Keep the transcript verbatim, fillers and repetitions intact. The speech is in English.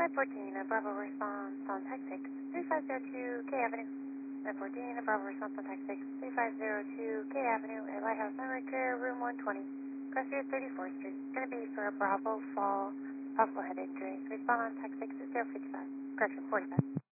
nine fourteen, uh, Bravo response on Tech six, three five zero two K Avenue. nine fourteen, uh, Bravo response on Tech six, three five zero two K Avenue at Lighthouse Memory Care, room one twenty, Crestfield thirty-fourth Street. Going to be for a Bravo fall, possible head injury. Respond on Tech six at zero fifty-five, correction, forty-five.